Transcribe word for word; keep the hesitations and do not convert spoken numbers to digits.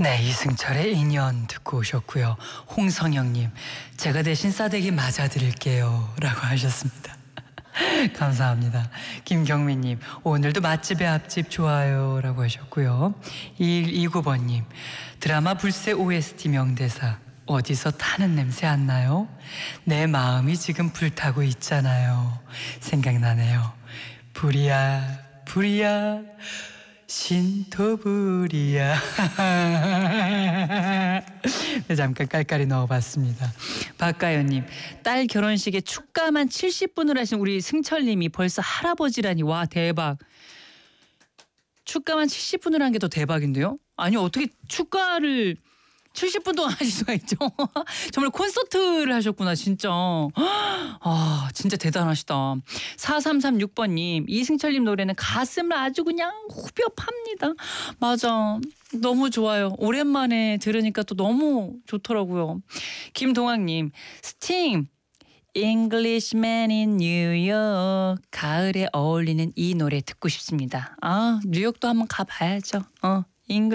네, 이승철의 인연 듣고 오셨고요. 홍성영님, 제가 대신 싸대기 맞아드릴게요 라고 하셨습니다. 감사합니다. 김경민님, 오늘도 맛집의 앞집 좋아요 라고 하셨고요. 이일이구 번님, 드라마 불새 오에스티 명대사 어디서 타는 냄새 안 나요? 내 마음이 지금 불타고 있잖아요. 생각나네요. 불이야 불이야 신토불이야. 네, 잠깐 깔깔이 넣어봤습니다. 박가연님, 딸 결혼식에 축가만 칠십 분을 하신 우리 승철님이 벌써 할아버지라니, 와 대박. 축가만 칠십 분을 한 게 더 대박인데요? 아니 어떻게 축가를 칠십 분 동안 하실 수가 있죠? 정말 콘서트를 하셨구나 진짜. 아 진짜 대단하시다. 사삼삼육 번님, 이승철님 노래는 가슴을 아주 그냥 후벼 팝니다. 맞아, 너무 좋아요. 오랜만에 들으니까 또 너무 좋더라고요. 김동학님, 스팅 Englishman in New York, 가을에 어울리는 이 노래 듣고 싶습니다. 아 뉴욕도 한번 가봐야죠. 어. 잉글